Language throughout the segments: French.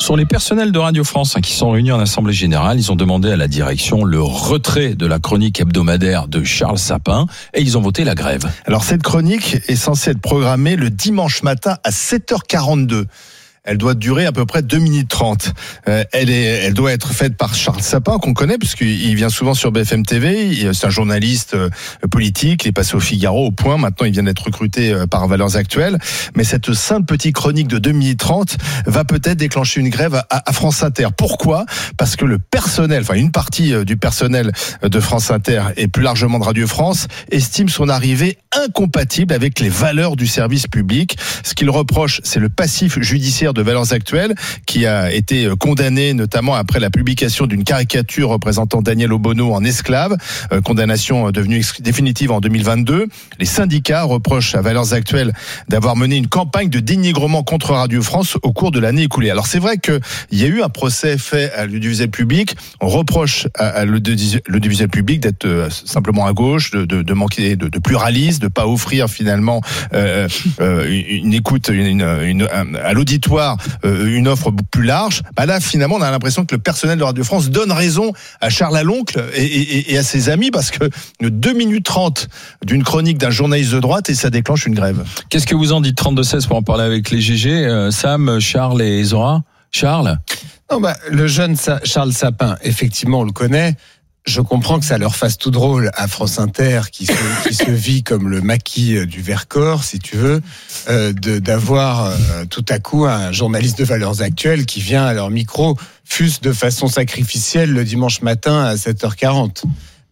Ce sont les personnels de Radio France qui sont réunis en Assemblée Générale. Ils ont demandé à la direction le retrait de la chronique hebdomadaire de Charles Sapin et ils ont voté la grève. Alors cette chronique est censée être programmée le dimanche matin à 7h42. Elle doit durer à peu près 2 minutes 30. Elle doit être faite par Charles Sapin, qu'on connaît, puisqu'il vient souvent sur BFM TV. C'est un journaliste politique. Il est passé au Figaro, au Point. Maintenant, il vient d'être recruté par Valeurs Actuelles. Mais cette simple petite chronique de 2 minutes 30 va peut-être déclencher une grève à France Inter. Pourquoi ? Parce que le personnel, une partie du personnel de France Inter et plus largement de Radio France, estime son arrivée incompatible avec les valeurs du service public. Ce qu'il reproche, c'est le passif judiciaire de Valeurs Actuelles, qui a été condamné notamment après la publication d'une caricature représentant Daniel Obono en esclave, condamnation devenue définitive en 2022. Les syndicats reprochent à Valeurs Actuelles d'avoir mené une campagne de dénigrement contre Radio France au cours de l'année écoulée. Alors c'est vrai qu'il y a eu un procès fait à l'audiovisuel public. On reproche à l'audiovisuel public d'être simplement à gauche, de manquer de pluralisme, de pas offrir finalement une écoute à l'auditoire, une offre plus large. Là, finalement, on a l'impression que le personnel de Radio France donne raison à Charles Aloncle et à ses amis, parce que 2 minutes 30 d'une chronique d'un journaliste de droite et ça déclenche une grève. Qu'est-ce que vous en dites 32-16 pour en parler avec les GG, Sam, Charles et Zora? Charles? Non, le jeune Charles Sapin, effectivement, on le connaît. Je comprends que ça leur fasse tout drôle à France Inter, qui se vit comme le maquis du Vercors, si tu veux, d'avoir tout à coup un journaliste de Valeurs Actuelles qui vient à leur micro, fût-ce de façon sacrificielle le dimanche matin à 7h40.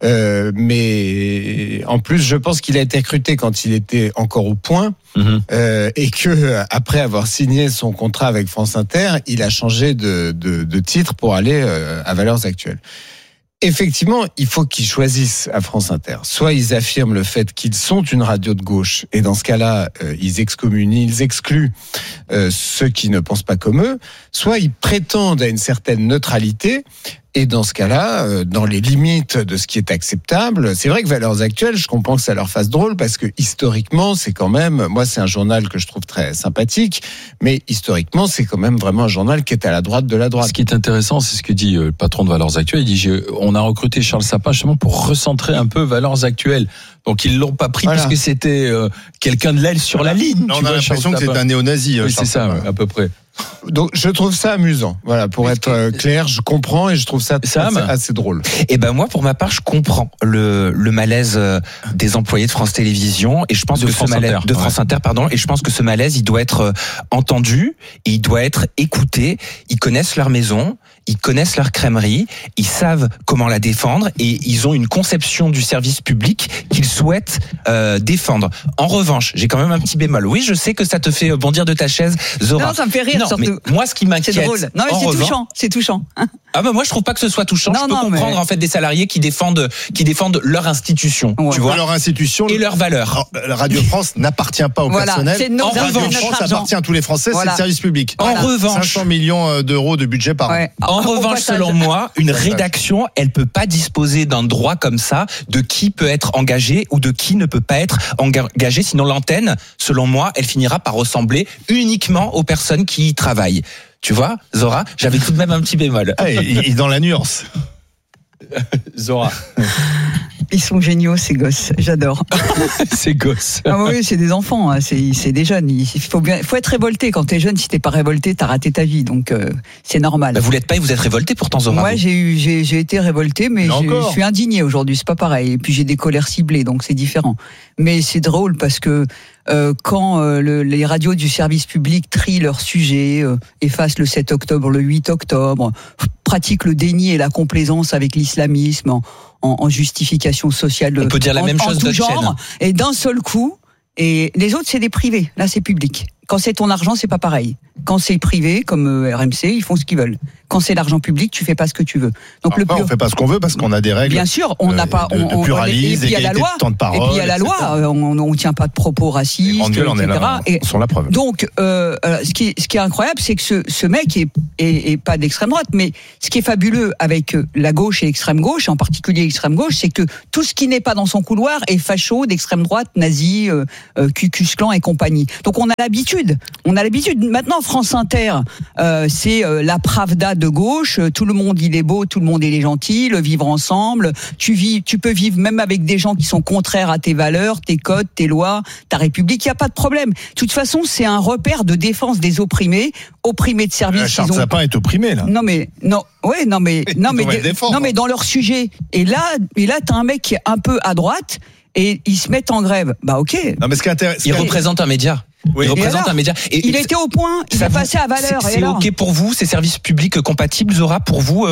Mais en plus, je pense qu'il a été recruté quand il était encore au Point, et que après avoir signé son contrat avec France Inter, il a changé de titre pour aller à Valeurs Actuelles. Effectivement, il faut qu'ils choisissent à France Inter. Soit ils affirment le fait qu'ils sont une radio de gauche, et dans ce cas-là, ils excluent ceux qui ne pensent pas comme eux. Soit ils prétendent à une certaine neutralité, et dans ce cas-là, dans les limites de ce qui est acceptable. C'est vrai que Valeurs Actuelles, je comprends que ça leur fasse drôle, parce que historiquement, c'est quand même, moi c'est un journal que je trouve très sympathique, mais historiquement, c'est quand même vraiment un journal qui est à la droite de la droite. Ce qui est intéressant, c'est ce que dit le patron de Valeurs Actuelles. Il dit, on a recruté Charles Sapin justement pour recentrer un peu Valeurs Actuelles. Donc ils l'ont pas pris parce que c'était quelqu'un de l'aile sur la ligne. On a l'impression que c'est un néo-nazi. Oui, c'est ça, à peu près. Donc je trouve ça amusant. Voilà, pour être clair, je comprends et je trouve ça assez drôle. Et moi, pour ma part, je comprends le malaise des employés de France Télévisions, et je pense que France Inter, et je pense que ce malaise, il doit être entendu, et il doit être écouté. Ils connaissent leur maison, ils connaissent leur crèmerie, ils savent comment la défendre, et ils ont une conception du service public qu'ils souhaitent défendre. En revanche, j'ai quand même un petit bémol. Oui, je sais que ça te fait bondir de ta chaise, Zora. Non, ça me fait rire. Non, surtout. mais moi, ce qui m'inquiète, c'est drôle. Non, mais c'est touchant. Moi, je trouve pas que ce soit touchant. Je peux comprendre en fait des salariés qui défendent leur institution, tu vois, leur institution et leurs valeurs. Radio France n'appartient pas au personnel. Radio France appartient à tous les Français. C'est le service public. En revanche, 500 millions d'euros de budget par an. En revanche, selon moi, une rédaction, elle peut pas disposer d'un droit comme ça de qui peut être engagé ou de qui ne peut pas être engagé. Sinon, l'antenne, selon moi, elle finira par ressembler uniquement aux personnes qui y travaillent. Tu vois, Zora, j'avais tout de même un petit bémol. Il est dans la nuance. Zora. Ils sont géniaux, ces gosses. J'adore. Ces gosses. Ah oui, c'est des enfants, c'est des jeunes. Il faut être révolté. Quand t'es jeune, si t'es pas révolté, t'as raté ta vie. Donc, c'est normal. Vous l'êtes pas et vous êtes révolté pourtant, Zora. Moi, j'ai été révolté, mais je suis indigné aujourd'hui. C'est pas pareil. Et puis, j'ai des colères ciblées, donc c'est différent. Mais c'est drôle parce que quand les radios du service public trient leurs sujets, effacent le 7 octobre, le 8 octobre, pratiquent le déni et la complaisance avec l'islamisme en justification sociale. On peut dire la même chose de d'autres chaînes. Et d'un seul coup, et les autres, c'est des privés. Là, c'est public. Quand c'est ton argent, c'est pas pareil. Quand c'est privé, comme RMC, ils font ce qu'ils veulent. Quand c'est l'argent public, tu fais pas ce que tu veux. Donc on fait pas ce qu'on veut parce qu'on a des règles. Bien sûr, on n'a pas de pluralisme, d'égalité de temps de parole. Et puis il y a la loi, on tient pas de propos racistes, etc. Sont la preuve. Donc, ce qui est incroyable, c'est que ce mec est pas d'extrême droite, mais ce qui est fabuleux avec la gauche et l'extrême gauche, en particulier l'extrême gauche, c'est que tout ce qui n'est pas dans son couloir est facho, d'extrême droite, nazi, Ku Klux Klan et compagnie. Donc on a l'habitude. Maintenant, France Inter, c'est la Pravda de gauche. Tout le monde il est beau, tout le monde il est gentil, le vivre ensemble. Tu peux vivre même avec des gens qui sont contraires à tes valeurs, tes codes, tes lois, ta République. Il y a pas de problème. De toute façon, c'est un repère de défense des opprimés de service. Charles Sapin est opprimé là. Non mais dans leur sujet. Et là t'as un mec qui est un peu à droite et ils se mettent en grève. Bah ok. Non mais il représente un média. Oui. Il représente un média. Et il était au point, il est passé à Valeurs. C'est ok pour vous, ces services publics compatibles, Zora, pour vous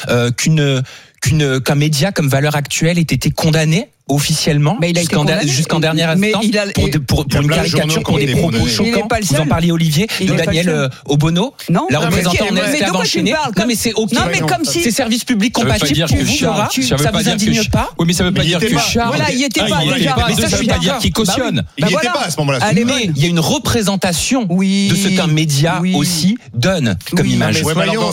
qu'un média comme Valeurs Actuelles ait été condamné officiellement jusqu'en dernière instance pour une caricature, pour des propos choquants. Vous en parliez, Olivier, de Daniel Obono, la représentante Esther enchaînée. Non mais c'est ok. Non mais comme si ces services publics compatibles pour vous, Zora, ça vous indigne pas? Oui, mais ça veut pas dire que Charles. Voilà, il était pas déjà. Mais ça veut pas dire qu'il cautionne. Il était pas à ce moment-là. Mais il y a une représentation de ce qu'un média aussi donne comme image. Alors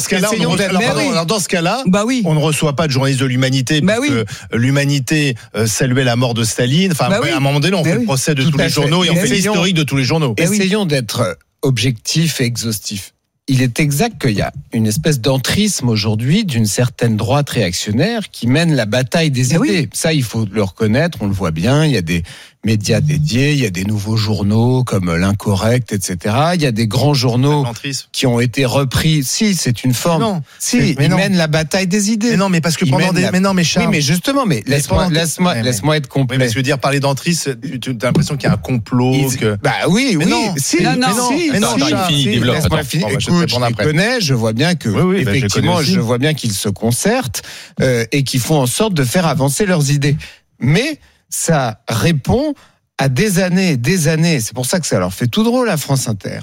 dans ce cas-là, on ne reçoit pas de journalistes de l'Humanité parce que l'Humanité saluait la mort de Staline. Enfin, à un moment donné, on fait le procès de tous les journaux et on fait l'historique de tous les journaux. Essayons d'être objectifs et exhaustifs. Il est exact qu'il y a une espèce d'entrisme aujourd'hui d'une certaine droite réactionnaire qui mène la bataille des idées. Ça, il faut le reconnaître, on le voit bien. Il y a des médias dédiés, il y a des nouveaux journaux comme l'Incorrect, etc. Il y a des grands journaux qui ont été repris. Si, c'est une forme. Non, ils mènent la bataille des idées. Mais non, mais parce que pendant des... Mais non, mais Charles... Oui, mais justement, laisse-moi être complet. Oui, mais je veux dire, parler d'entrisme, tu as l'impression qu'il y a un complot, Bah oui, mais oui. Non. Si, mais non, laisse-moi finir. Écoute, je les connais, je vois bien que, effectivement, je vois bien qu'ils se concertent, et qu'ils font en sorte de faire avancer leurs idées. Mais, ça répond à des années, c'est pour ça que ça leur fait tout drôle à France Inter,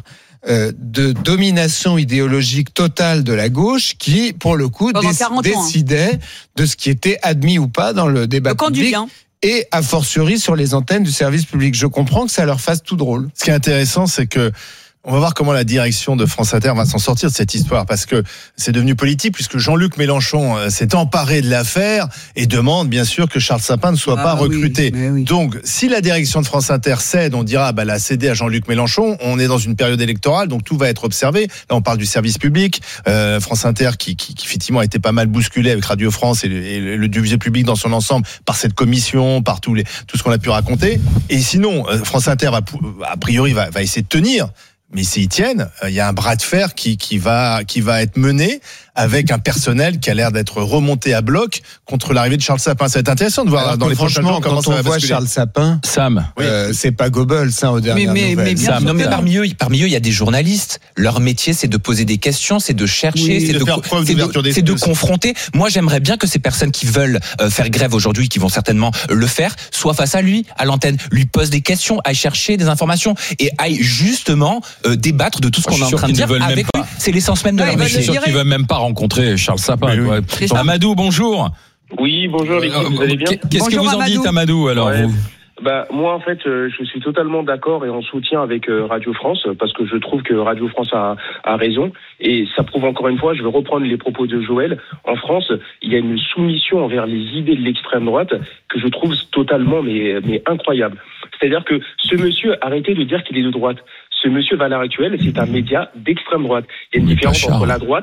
de domination idéologique totale de la gauche qui, pour le coup, décidait de ce qui était admis ou pas dans le débat public. Et a fortiori sur les antennes du service public. Je comprends que ça leur fasse tout drôle. Ce qui est intéressant, c'est que on va voir comment la direction de France Inter va s'en sortir de cette histoire, parce que c'est devenu politique, puisque Jean-Luc Mélenchon s'est emparé de l'affaire et demande bien sûr que Charles Sapin ne soit pas recruté. Oui. Donc, si la direction de France Inter cède, on dira elle a cédé à Jean-Luc Mélenchon. On est dans une période électorale, donc tout va être observé. Là, on parle du service public. France Inter qui effectivement a été pas mal bousculé avec Radio France et le divisé public dans son ensemble par cette commission, par tout ce qu'on a pu raconter. Et sinon, France Inter a priori va essayer de tenir. Mais s'ils tiennent, il y a un bras de fer qui va être mené avec un personnel qui a l'air d'être remonté à bloc contre l'arrivée de Charles Sapin. Ça va être intéressant de voir dans les prochains jours comment ça va basculer. Quand on voit Charles Sapin, Sam, c'est pas Goebbels aux dernières nouvelles. Mais parmi eux, il y a des journalistes. Leur métier, c'est de poser des questions, c'est de chercher, c'est de confronter. Moi, j'aimerais bien que ces personnes qui veulent faire grève aujourd'hui, qui vont certainement le faire, soient face à lui, à l'antenne, lui posent des questions, aillent chercher des informations et aillent justement débattre de tout ce qu'on est en train de dire avec lui. C'est l'essence même de leur métier. Je suis sûr qu'ils veulent même pas rencontrer Charles Sapin. Amadou, bonjour. Oui, bonjour l'équipe, vous allez bien? Qu'est-ce que vous en dites, Amadou, alors vous? Moi, en fait, je suis totalement d'accord et en soutien avec Radio France, parce que je trouve que Radio France a raison. Et ça prouve encore une fois, je vais reprendre les propos de Joël, en France, il y a une soumission envers les idées de l'extrême droite que je trouve totalement mais incroyable. C'est-à-dire que ce monsieur, arrêtez de dire qu'il est de droite. Ce monsieur Valeurs Actuelles, c'est un média d'extrême droite. Il y a une différence entre la droite,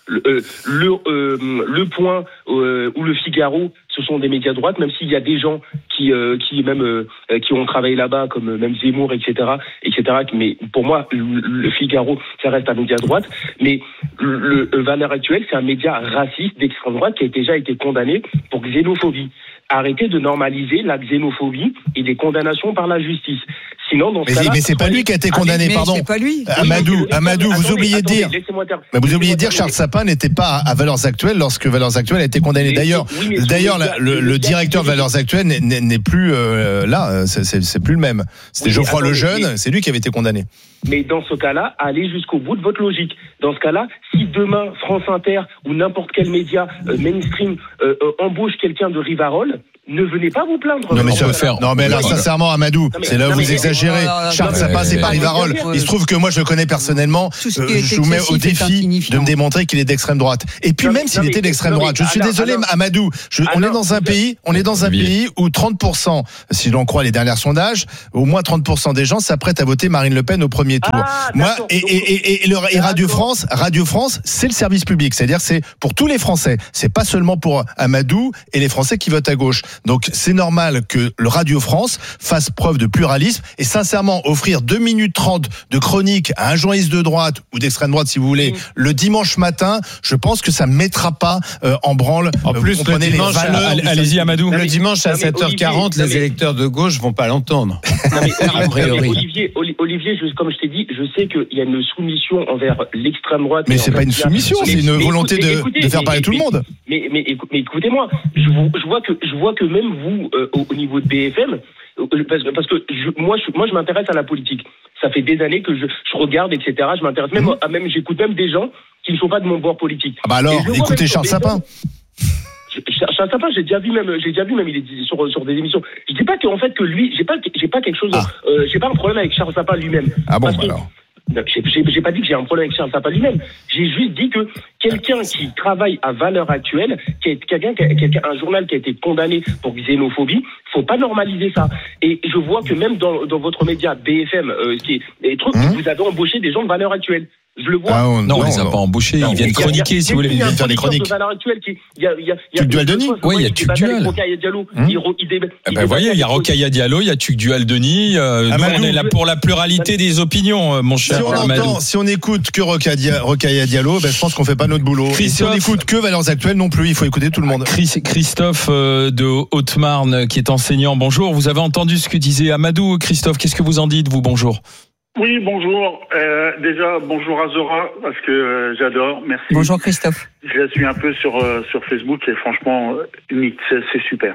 le Point ou le Figaro, ce sont des médias de droite, même s'il y a des gens qui ont travaillé là-bas, comme même Zemmour, etc. Mais pour moi, le Figaro, ça reste un média de droite. Mais le Valeurs Actuelles, c'est un média raciste d'extrême droite qui a déjà été condamné pour xénophobie. Arrêtez de normaliser la xénophobie et des condamnations par la justice. Sinon, dans ce cas-là, mais c'est pas lui qui a été condamné, pardon. C'est pas lui. Amadou, vous oubliez de dire. Mais vous oubliez de dire que Charles Sapin n'était pas à Valeurs Actuelles lorsque Valeurs Actuelles a été condamné. D'ailleurs, le directeur de Valeurs Actuelles n'est plus là. C'est plus le même. C'était Geoffroy Lejeune. C'est lui qui avait été condamné. Mais dans ce cas-là, allez jusqu'au bout de votre logique. Dans ce cas-là, si demain France Inter ou n'importe quel média mainstream embauche quelqu'un de Rivarol, ne venez pas vous plaindre. Non mais là, sincèrement, Amadou, c'est là où vous exagérez. Charles Sapin, c'est pas Rivarol. Il se trouve que moi, je le connais personnellement. Je vous mets au défi de me démontrer qu'il est d'extrême droite. Et puis même s'il était d'extrême droite, je suis désolé, Amadou. On est dans un pays où 30%, si l'on croit les derniers sondages, au moins 30% des gens s'apprêtent à voter Marine Le Pen au premier tour. Moi, et Radio France, c'est le service public. C'est-à-dire, c'est pour tous les Français. C'est pas seulement pour Amadou et les Français qui votent à gauche. Donc c'est normal que le Radio France fasse preuve de pluralisme et sincèrement offrir 2 minutes 30 de chronique à un journaliste de droite ou d'extrême droite si vous voulez le dimanche matin, je pense que ça ne mettra pas en branle. En plus, le dimanche, allez-y Amadou. Le dimanche à 7h40, les électeurs de gauche vont pas l'entendre. Olivier, comme je t'ai dit, je sais qu'il y a une soumission envers l'extrême droite. Mais c'est pas une soumission, c'est une volonté de faire parler tout le monde. Mais écoutez-moi, je vois que même vous, au niveau de BFM, parce que moi je m'intéresse à la politique. Ça fait des années que je regarde, etc. Je m'intéresse même j'écoute même des gens qui ne sont pas de mon bord politique. Ah bah alors, écoutez Charles Sapin. Charles Sapin, j'ai déjà vu même il est sur des émissions. Je dis pas qu'en fait que lui, j'ai pas quelque chose, j'ai pas un problème avec Charles Sapin lui-même. Ah bon, alors. J'ai pas dit que j'ai un problème avec Charles Sapin lui-même. J'ai juste dit que quelqu'un qui travaille à Valeurs Actuelles, un journal qui a été condamné pour xénophobie, faut pas normaliser ça. Et je vois que même dans votre média BFM, vous avez embauché des gens de Valeurs Actuelles. Je le vois. On les a pas embauchés. Ils viennent chroniquer, si vous voulez. Ils viennent faire des chroniques. Tuc Dual Denis. Oui, il y a Tuc Dual. Vous voyez, il y a Rokhaya Diallo, il y a Tuc Dual Denis. Nous, on est là pour la pluralité des opinions, mon cher Amadou. Si on écoute que Rokhaya Diallo, je pense qu'on fait pas notre boulot. Et si on écoute que Valeurs Actuelles non plus, il faut écouter tout le monde. Christophe de Haute-Marne, qui est enseignant. Bonjour. Vous avez entendu ce que disait Amadou. Christophe, qu'est-ce que vous en dites, vous? Bonjour. Oui, bonjour. Déjà, bonjour à Zora, parce que j'adore. Merci. Bonjour Christophe. Je la suis un peu sur Facebook et franchement, c'est super.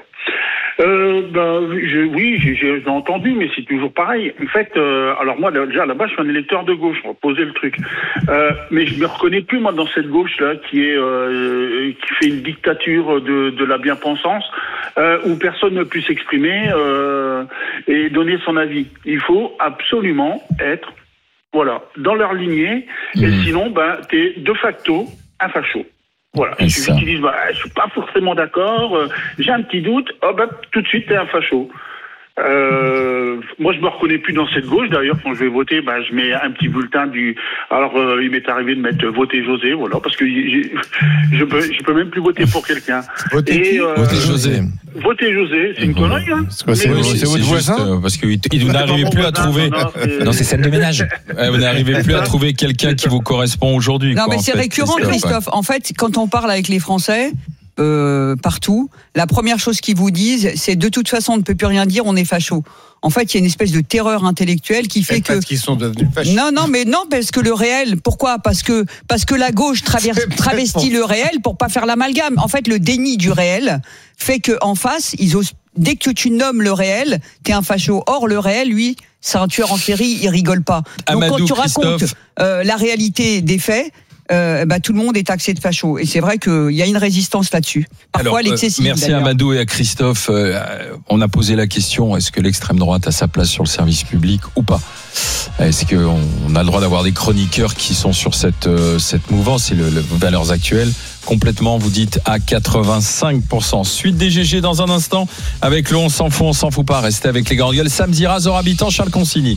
J'ai entendu, mais c'est toujours pareil. En fait, alors moi, déjà, là-bas, je suis un électeur de gauche, pour poser le truc. Mais je me reconnais plus, moi, dans cette gauche-là, qui fait une dictature de la bien-pensance, où personne ne peut s'exprimer, et donner son avis. Il faut absolument être, dans leur lignée, et sinon, t'es de facto un facho. Voilà, il suffit qu'ils disent, je suis pas forcément d'accord, j'ai un petit doute, tout de suite, t'es un facho. Moi, je me reconnais plus dans cette gauche. D'ailleurs, quand je vais voter, je mets un petit bulletin Alors, il m'est arrivé de mettre voter José, parce que je peux même plus voter pour quelqu'un. Voter José. Voter José, c'est une connerie, hein. C'est votre voisin? Parce que vous n'arrivez plus à trouver. Non, c'est scène de ménage. Vous n'arrivez plus à trouver quelqu'un qui vous correspond aujourd'hui. Non, mais c'est récurrent, Christophe. En fait, quand on parle avec les Français, partout, la première chose qu'ils vous disent, c'est de toute façon on ne peut plus rien dire, on est facho. En fait, il y a une espèce de terreur intellectuelle qui fait que... Parce qu'ils sont devenus fachos. Non, parce que le réel, pourquoi ? Parce que la gauche travestit le réel pour pas faire l'amalgame. En fait, le déni du réel fait que en face, ils osent. Dès que tu nommes le réel, t'es un facho. Or, le réel, lui, c'est un tueur en série, il rigole pas. Donc, Amadou, quand tu racontes Christophe. la réalité des faits, tout le monde est taxé de facho. Et c'est vrai qu'il y a une résistance là-dessus. Parfois, l'excessive. Merci d'ailleurs. à Amadou et à Christophe. On a posé la question, est-ce que l'extrême droite a sa place sur le service public ou pas ? Est-ce qu'on a le droit d'avoir des chroniqueurs qui sont sur cette mouvance et le Valeurs Actuelles ? Complètement, vous dites à 85%. Suite des GG dans un instant avec le on s'en fout pas. Restez avec les grandes gueules. Sam Zira, Zora Habitant, Charles Consigny.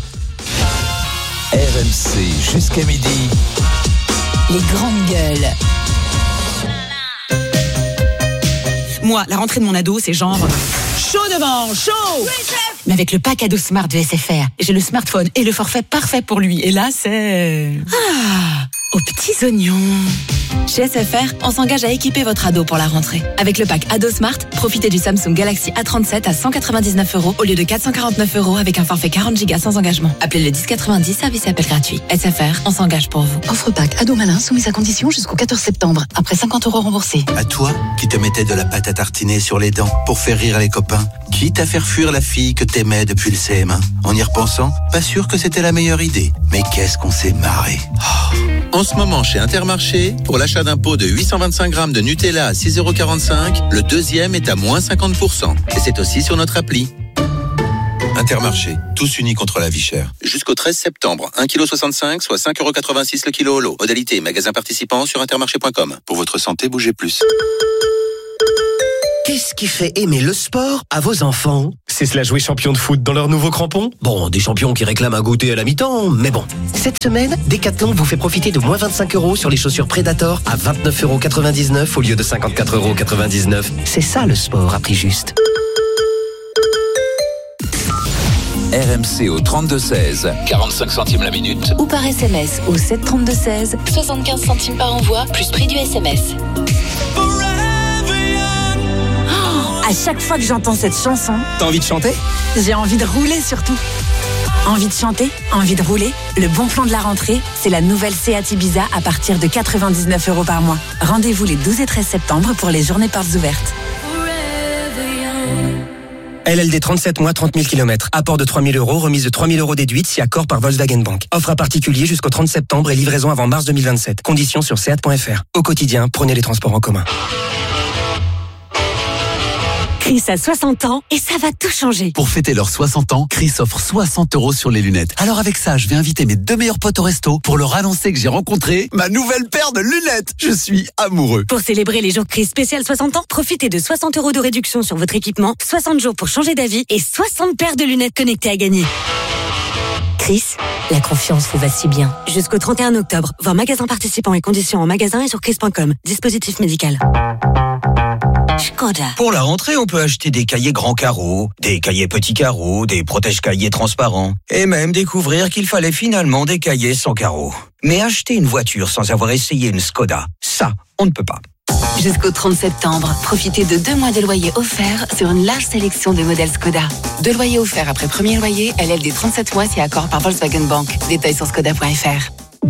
RMC jusqu'à midi. Les grandes gueules. Moi, la rentrée de mon ado, c'est genre chaud devant, chaud. Mais avec le pack ado Smart de SFR, j'ai le smartphone et le forfait parfait pour lui. Et là, c'est aux petits oignons. Chez SFR, on s'engage à équiper votre ado pour la rentrée. Avec le pack Ado Smart, profitez du Samsung Galaxy A37 à 199 € au lieu de 449 € avec un forfait 40 Go sans engagement. Appelez le 1090, service et appel gratuit. SFR, on s'engage pour vous. Offre pack Ado Malin soumise à condition jusqu'au 14 septembre. Après 50 € remboursés. À toi, qui te mettais de la pâte à tartiner sur les dents pour faire rire les copains. Quitte à faire fuir la fille que t'aimais depuis le CM1. En y repensant, pas sûr que c'était la meilleure idée. Mais qu'est-ce qu'on s'est marré. En ce moment, chez Intermarché, pour l'achat d'un pot de 825 grammes de Nutella à 6,45 €, le deuxième est à moins 50%. Et c'est aussi sur notre appli. Intermarché, tous unis contre la vie chère. Jusqu'au 13 septembre, 1,65 kg, soit 5,86 € le kilo holo. Modalité, magasin participant sur intermarché.com. Pour votre santé, bougez plus. Qu'est-ce qui fait aimer le sport à vos enfants? C'est cela jouer champion de foot dans leurs nouveaux crampons? Bon, des champions qui réclament un goûter à la mi-temps, mais bon. Cette semaine, Decathlon vous fait profiter de moins 25 € sur les chaussures Predator à 29,99 € au lieu de 54,99 €. C'est ça le sport à prix juste. RMC au 32-16, 45 centimes la minute. Ou par SMS au 732-16, 75 centimes par envoi, plus prix du SMS. À chaque fois que j'entends cette chanson, T'as envie de chanter? j'ai envie de rouler surtout. Envie de chanter, envie de rouler. Le bon plan de la rentrée, c'est la nouvelle Seat Ibiza à partir de 99 € par mois. Rendez-vous les 12 et 13 septembre pour les journées portes ouvertes. LLD 37 mois, 30 000 km. Apport de 3 000 €, remise de 3 000 € déduite si accord par Volkswagen Bank. Offre à particulier jusqu'au 30 septembre et livraison avant mars 2027. Conditions sur seat.fr. Au quotidien, prenez les transports en commun. Chris a 60 ans et ça va tout changer. Pour fêter leurs 60 ans, Chris offre 60 € sur les lunettes. Alors avec ça, je vais inviter mes 2 meilleurs potes au resto pour leur annoncer que j'ai rencontré ma nouvelle paire de lunettes. Je suis amoureux. Pour célébrer les jours Chris spécial 60 ans, profitez de 60 € de réduction sur votre équipement, 60 jours pour changer d'avis et 60 paires de lunettes connectées à gagner. Chris, la confiance vous va si bien. Jusqu'au 31 octobre, voir magasin participant et conditions en magasin et sur chris.com. Dispositif médical. Škoda. Pour la rentrée, on peut acheter des cahiers grands carreaux, des cahiers petits carreaux, des protège-cahiers transparents, et même découvrir qu'il fallait finalement des cahiers sans carreaux. Mais acheter une voiture sans avoir essayé une Škoda, ça, on ne peut pas. Jusqu'au 30 septembre, profitez de 2 mois de loyer offerts sur une large sélection de modèles Škoda. 2 loyers offerts après premier loyer, LLD 37 mois si accord par Volkswagen Bank. Détails sur škoda.fr.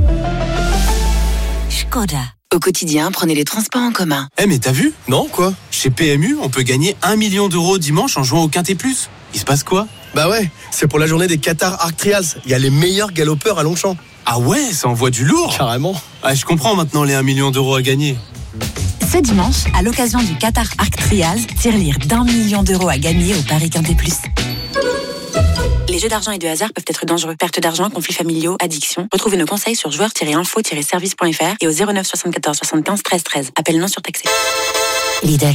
Škoda. Au quotidien, prenez les transports en commun. Mais t'as vu? Non, quoi? Chez PMU, on peut gagner 1 million d'euros dimanche en jouant au Quintet Plus. Il se passe quoi? Bah ouais, c'est pour la journée des Qatar Arc Trials. Il y a les meilleurs galopeurs à Longchamp. Ah ouais, ça envoie du lourd. Carrément. Ah, je comprends maintenant les 1 million d'euros à gagner. Ce dimanche, à l'occasion du Qatar Arc Trials, tirelire d'1 million d'euros à gagner au Paris Quintet Plus. Les jeux d'argent et de hasard peuvent être dangereux. Perte d'argent, conflits familiaux, addiction. Retrouvez nos conseils sur joueurs-info-service.fr et au 09 74 75 13 13. Appel non surtaxé. Lidl.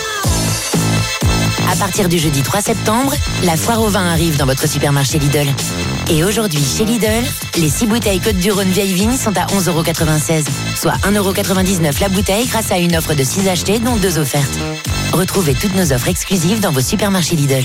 À partir du jeudi 3 septembre, la foire au vin arrive dans votre supermarché Lidl. Et aujourd'hui, chez Lidl, les 6 bouteilles Côte-du-Rhône vieille vigne sont à 11,96 €, soit 1,99 € la bouteille grâce à une offre de 6 achetés dont 2 offertes. Retrouvez toutes nos offres exclusives dans vos supermarchés Lidl.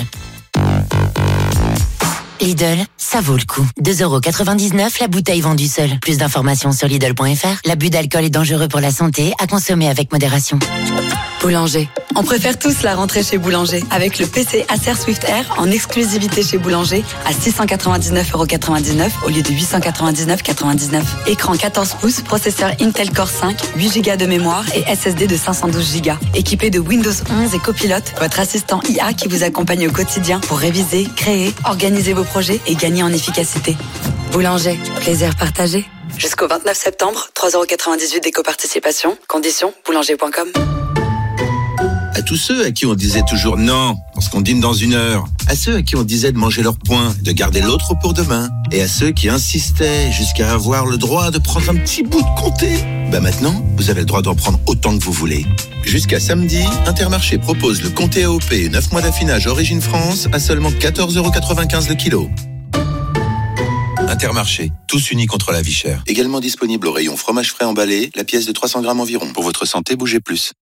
Lidl, ça vaut le coup. 2,99 € la bouteille vendue seule. Plus d'informations sur Lidl.fr. L'abus d'alcool est dangereux pour la santé, à consommer avec modération. Boulanger. On préfère tous la rentrée chez Boulanger. Avec le PC Acer Swift Air en exclusivité chez Boulanger à 699,99 € au lieu de 899,99 €. Écran 14 pouces, processeur Intel Core 5, 8 Go de mémoire et SSD de 512 Go. Équipé de Windows 11 et Copilot, votre assistant IA qui vous accompagne au quotidien pour réviser, créer, organiser vos projets et gagner en efficacité. Boulanger, plaisir partagé. Jusqu'au 29 septembre, 3,98 € d'éco-participation. Conditions, boulanger.com. À tous ceux à qui on disait toujours non, parce qu'on dîne dans 1 heure. À ceux à qui on disait de manger leur pain, de garder l'autre pour demain. Et à ceux qui insistaient jusqu'à avoir le droit de prendre un petit bout de comté. Maintenant, vous avez le droit d'en prendre autant que vous voulez. Jusqu'à samedi, Intermarché propose le comté AOP 9 mois d'affinage Origine France à seulement 14,95 € le kilo. Intermarché, tous unis contre la vie chère. Également disponible au rayon fromage frais emballé, la pièce de 300 grammes environ. Pour votre santé, bougez plus.